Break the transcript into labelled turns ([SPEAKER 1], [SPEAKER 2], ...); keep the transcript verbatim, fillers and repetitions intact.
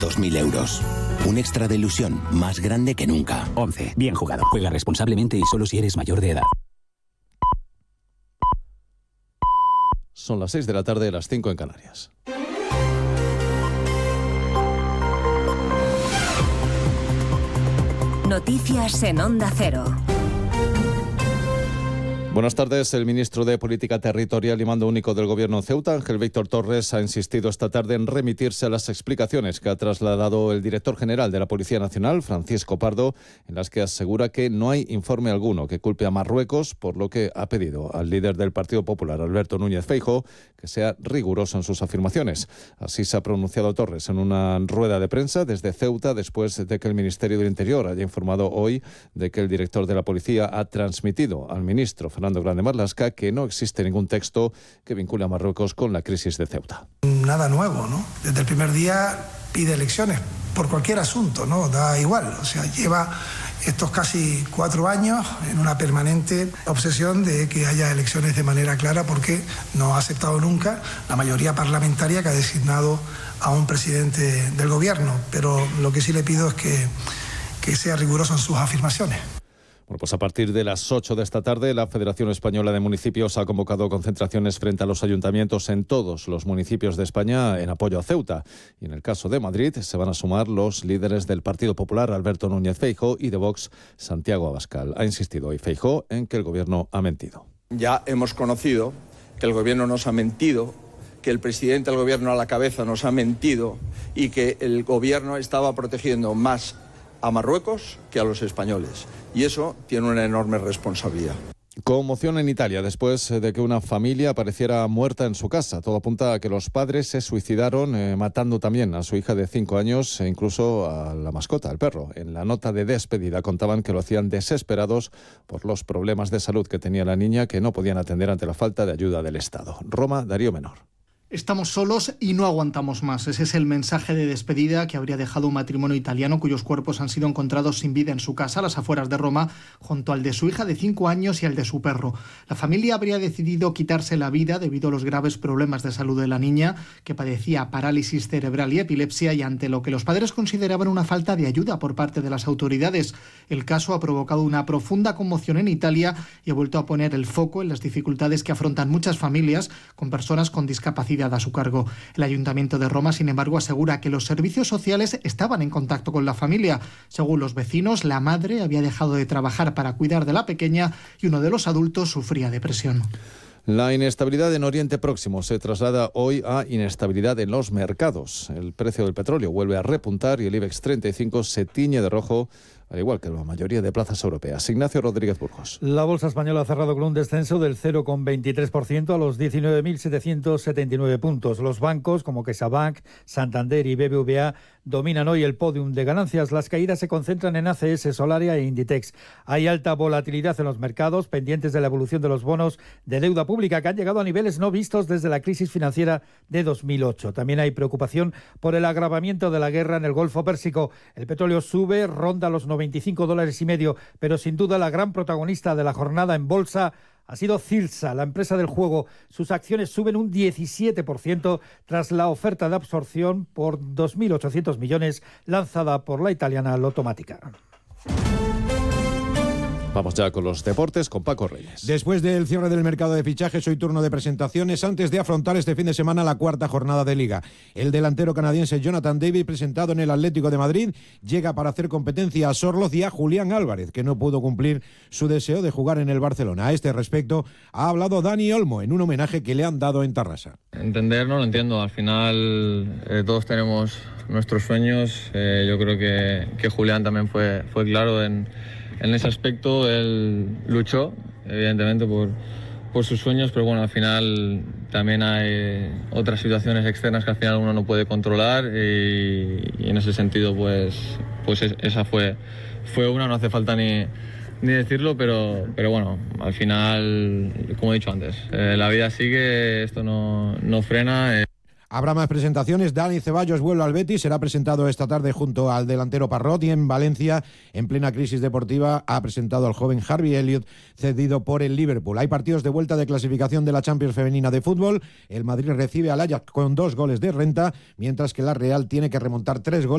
[SPEAKER 1] dos mil euros. Un extra de ilusión más grande que nunca.
[SPEAKER 2] once. Bien jugado. Juega responsablemente y solo si eres mayor de edad.
[SPEAKER 3] Son las seis de la tarde, las cinco en Canarias.
[SPEAKER 4] Noticias en Onda Cero.
[SPEAKER 3] Buenas tardes. El ministro de Política Territorial y Mando Único del Gobierno en Ceuta, Ángel Víctor Torres, ha insistido esta tarde en remitirse a las explicaciones que ha trasladado el director general de la Policía Nacional, Francisco Pardo, en las que asegura que no hay informe alguno que culpe a Marruecos, por lo que ha pedido al líder del Partido Popular, Alberto Núñez Feijóo, que sea riguroso en sus afirmaciones. Así se ha pronunciado Torres en una rueda de prensa desde Ceuta, después de que el Ministerio del Interior haya informado hoy de que el director de la Policía ha transmitido al ministro Fernando Grande Marlaska que no existe ningún texto que vincule a Marruecos con la crisis de Ceuta.
[SPEAKER 5] Nada nuevo, ¿no? Desde el primer día pide elecciones por cualquier asunto, ¿no? Da igual, o sea, lleva estos casi cuatro años en una permanente obsesión de que haya elecciones de manera clara, porque no ha aceptado nunca la mayoría parlamentaria que ha designado a un presidente del gobierno. Pero lo que sí le pido es que, que sea riguroso en sus afirmaciones.
[SPEAKER 3] Bueno, pues a partir de las ocho de esta tarde, la Federación Española de Municipios ha convocado concentraciones frente a los ayuntamientos en todos los municipios de España en apoyo a Ceuta. Y en el caso de Madrid se van a sumar los líderes del Partido Popular, Alberto Núñez Feijóo, y de Vox, Santiago Abascal. Ha insistido hoy Feijóo en que el gobierno ha mentido.
[SPEAKER 6] Ya hemos conocido que el gobierno nos ha mentido, que el presidente del gobierno a la cabeza nos ha mentido y que el gobierno estaba protegiendo más a Marruecos que a los españoles. Y eso tiene una enorme responsabilidad.
[SPEAKER 3] Conmoción en Italia después de que una familia apareciera muerta en su casa. Todo apunta a que los padres se suicidaron eh, matando también a su hija de cinco años e incluso a la mascota, al perro. En la nota de despedida contaban que lo hacían desesperados por los problemas de salud que tenía la niña, que no podían atender ante la falta de ayuda del Estado. Roma, Darío Menor.
[SPEAKER 7] Estamos solos y no aguantamos más. Ese es el mensaje de despedida que habría dejado un matrimonio italiano cuyos cuerpos han sido encontrados sin vida en su casa, a las afueras de Roma, junto al de su hija de cinco años y al de su perro. La familia habría decidido quitarse la vida debido a los graves problemas de salud de la niña, que padecía parálisis cerebral y epilepsia, y ante lo que los padres consideraban una falta de ayuda por parte de las autoridades. El caso ha provocado una profunda conmoción en Italia y ha vuelto a poner el foco en las dificultades que afrontan muchas familias con personas con discapacidad a su cargo. El Ayuntamiento de Roma, sin embargo, asegura que los servicios sociales estaban en contacto con la familia. Según los vecinos, la madre había dejado de trabajar para cuidar de la pequeña y uno de los adultos sufría depresión.
[SPEAKER 3] La inestabilidad en Oriente Próximo se traslada hoy a inestabilidad en los mercados. El precio del petróleo vuelve a repuntar y el IBEX treinta y cinco se tiñe de rojo, al igual que la mayoría de plazas europeas. Ignacio Rodríguez Burgos.
[SPEAKER 8] La bolsa española ha cerrado con un descenso del cero coma veintitrés por ciento a los diecinueve mil setecientos setenta y nueve puntos. Los bancos como CaixaBank, Santander y B B V A dominan hoy el podium de ganancias. Las caídas se concentran en A C S, Solaria e Inditex. Hay alta volatilidad en los mercados, pendientes de la evolución de los bonos de deuda pública, que han llegado a niveles no vistos desde la crisis financiera de dos mil ocho. También hay preocupación por el agravamiento de la guerra en el Golfo Pérsico. El petróleo sube, ronda los veinticinco dólares y medio, pero sin duda la gran protagonista de la jornada en bolsa ha sido Cilsa, la empresa del juego. Sus acciones suben un diecisiete por ciento tras la oferta de absorción por dos mil ochocientos millones lanzada por la italiana Lottomatica.
[SPEAKER 3] Vamos ya con los deportes, con Paco Reyes.
[SPEAKER 9] Después del cierre del mercado de fichajes, hoy turno de presentaciones antes de afrontar este fin de semana la cuarta jornada de Liga. El delantero canadiense Jonathan David, presentado en el Atlético de Madrid, llega para hacer competencia a Sorloz y a Julián Álvarez, que no pudo cumplir su deseo de jugar en el Barcelona. A este respecto ha hablado Dani Olmo en un homenaje que le han dado en Tarrasa.
[SPEAKER 10] Entender, no lo entiendo. Al final eh, todos tenemos nuestros sueños. Eh, yo creo que, que Julián también fue, fue claro en... En ese aspecto él luchó, evidentemente, por, por sus sueños, pero bueno, al final también hay otras situaciones externas que al final uno no puede controlar y, y en ese sentido pues, pues esa fue, fue una, no hace falta ni, ni decirlo, pero, pero bueno, al final, como he dicho antes, eh, la vida sigue, esto no, no frena. Eh.
[SPEAKER 9] Habrá más presentaciones. Dani Ceballos vuelve al Betis, será presentado esta tarde junto al delantero Parrot, y en Valencia, en plena crisis deportiva, ha presentado al joven Harvey Elliott, cedido por el Liverpool. Hay partidos de vuelta de clasificación de la Champions femenina de fútbol. El Madrid recibe al Ajax con dos goles de renta, mientras que la Real tiene que remontar tres goles